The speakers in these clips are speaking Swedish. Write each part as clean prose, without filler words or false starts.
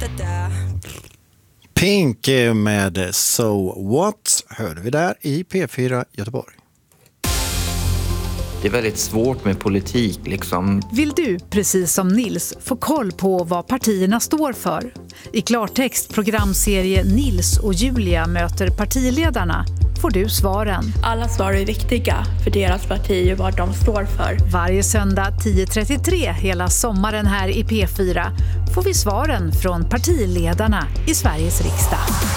Pink med So What hörde vi där i P4 Göteborg. Det är väldigt svårt med politik liksom. Vill du, precis som Nils, få koll på vad partierna står för? I klartext programserie Nils och Julia möter partiledarna får du svaren. Alla svar är viktiga för deras parti och vad de står för. Varje söndag 10.33 hela sommaren här i P4 får vi svaren från partiledarna i Sveriges riksdag.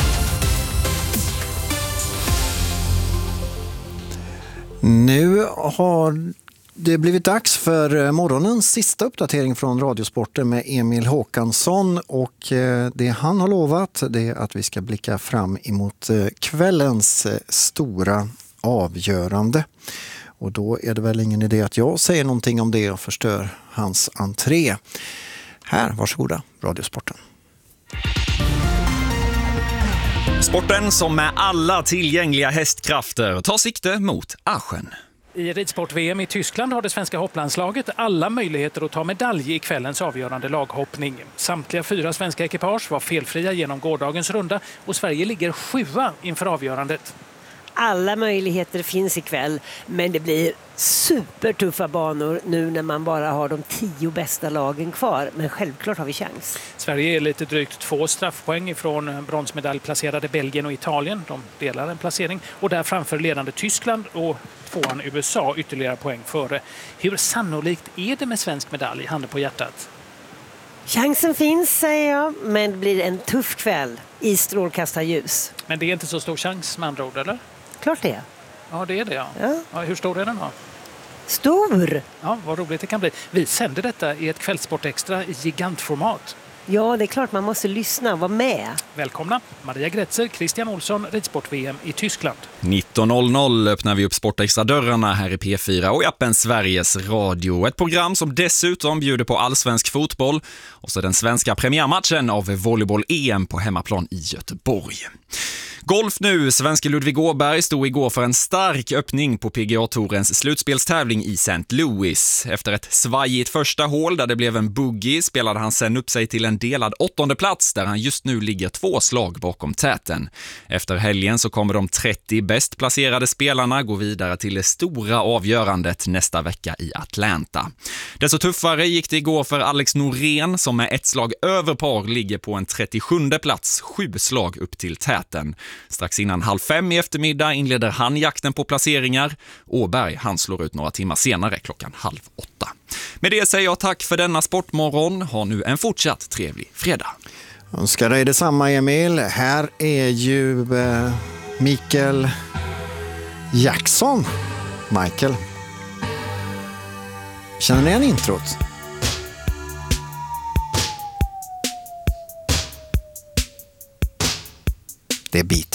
Nu har det blivit dags för morgonens sista uppdatering från Radiosporten med Emil Håkansson, och det han har lovat det är att vi ska blicka fram emot kvällens stora avgörande. Och då är det väl ingen idé att jag säger någonting om det och förstör hans entré. Här, varsågoda, Radiosporten. Sporten som med alla tillgängliga hästkrafter tar sikte mot Aachen. I ridsport-VM i Tyskland har det svenska hopplandslaget alla möjligheter att ta medalj i kvällens avgörande laghoppning. Samtliga 4 svenska ekipage var felfria genom gårdagens runda och Sverige ligger 7:a inför avgörandet. Alla möjligheter finns ikväll, men det blir supertuffa banor nu när man bara har de 10 bästa lagen kvar. Men självklart har vi chans. Sverige är lite drygt 2 straffpoäng ifrån bronsmedaljplacerade Belgien och Italien. De delar en placering. Och där framför ledande Tyskland och 2:an USA ytterligare poäng före. Hur sannolikt är det med svensk medalj, handen på hjärtat? Chansen finns, säger jag, men det blir en tuff kväll i strålkastarljus. Men det är inte så stor chans med andra ord, eller? Klart det. Ja, det är det, ja. Ja, hur stor är den då? Stor! Ja, vad roligt det kan bli. Vi sänder detta i ett kvällssportextra i gigantformat. Ja, det är klart man måste lyssna och vara med. Välkomna Maria Gretzer, Christian Olsson, ridsport-VM i Tyskland. 19.00 öppnar vi upp Sportextra-dörrarna här i P4 och i appen Sveriges Radio. Ett program som dessutom bjuder på allsvensk fotboll och så den svenska premiärmatchen av volleyboll-EM på hemmaplan i Göteborg. Golf nu. Svenske Ludvig Åberg stod igår för en stark öppning på PGA-tourens slutspelstävling i St. Louis. Efter ett svajigt första hål där det blev en bogey spelade han sen upp sig till en delad 8:e plats där han just nu ligger 2 slag bakom täten. Efter helgen så kommer de 30 bäst placerade spelarna gå vidare till det stora avgörandet nästa vecka i Atlanta. Desto tuffare gick det igår för Alex Norén som med ett slag över par ligger på en 37:e plats, 7 slag upp till täten. Strax innan 4:30 i eftermiddag inleder han jakten på placeringar. Åberg, han slår ut några timmar senare klockan 7:30. Med det säger jag tack för denna sportmorgon. Ha nu en fortsatt trevlig fredag. Önskar dig detsamma, Emil. Här är ju Michael Jackson. Michael. Känner ni igen introt? Det är Beatles.